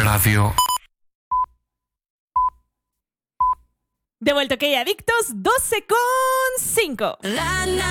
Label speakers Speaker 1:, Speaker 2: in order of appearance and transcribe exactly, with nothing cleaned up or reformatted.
Speaker 1: Radio.
Speaker 2: De vuelta, que hay adictos, doce con cinco.
Speaker 3: La, la,